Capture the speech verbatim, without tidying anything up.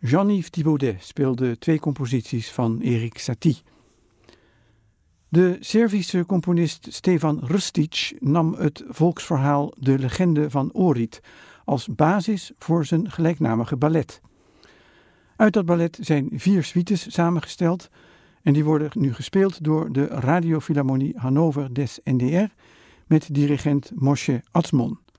Jean-Yves Thibaudet speelde twee composities van Erik Satie. De Servische componist Stefan Rstic nam het volksverhaal De Legende van Ohrid als basis voor zijn gelijknamige ballet. Uit dat ballet zijn vier suites samengesteld en die worden nu gespeeld door de Radiofilharmonie Hannover des N D R met dirigent Moshe Atzmon.